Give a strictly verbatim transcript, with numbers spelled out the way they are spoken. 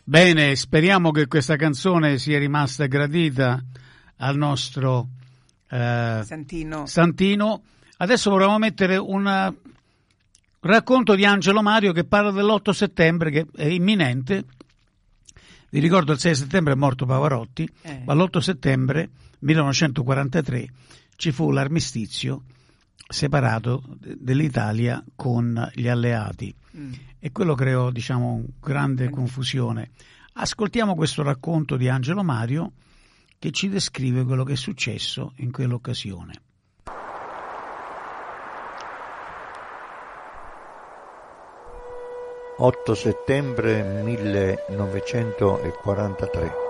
Bene, speriamo che questa canzone sia rimasta gradita al nostro eh, Santino. Santino. Adesso vorremmo mettere un racconto di Angelo Mario che parla dell'otto settembre, che è imminente. Vi ricordo, il sei settembre è morto Pavarotti, eh. ma l'otto settembre millenovecentoquarantatré ci fu l'armistizio separato dell'Italia con gli alleati, mm. e quello creò, diciamo, grande confusione. Ascoltiamo questo racconto di Angelo Mario che ci descrive quello che è successo in quell'occasione. otto settembre millenovecentoquarantatré.